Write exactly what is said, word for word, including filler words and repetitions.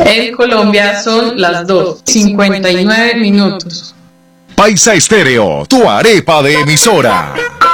En Colombia son las dos y cincuenta y nueve minutos. Paisa Estéreo, tu arepa de emisora.